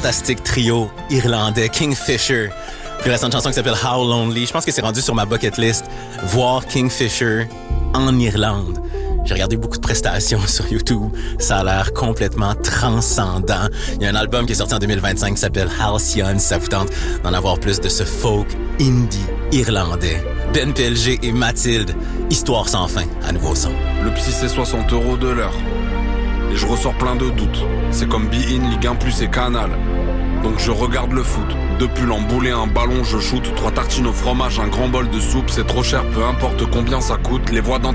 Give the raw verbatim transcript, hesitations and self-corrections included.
fantastique trio irlandais Kingfisher. Puis la chanson qui s'appelle How Lonely. Je pense que c'est rendu sur ma bucket list. Voir Kingfisher en Irlande. J'ai regardé beaucoup de prestations sur YouTube. Ça a l'air complètement transcendant. Il y a un album qui est sorti en deux mille vingt-cinq qui s'appelle Halcyon. Si ça vous tente d'en avoir plus de ce folk indie irlandais. Ben P L G et Mathilde. Histoire sans fin, à nouveau son. Le psy c'est soixante euros de l'heure. Et je ressors plein de doutes. C'est comme Be In, Ligue un plus et Canal. Donc je regarde le foot. Deux pulls emboulés, un ballon, je shoot. Trois tartines au fromage, un grand bol de soupe. C'est trop cher, peu importe combien ça coûte. Les voix dans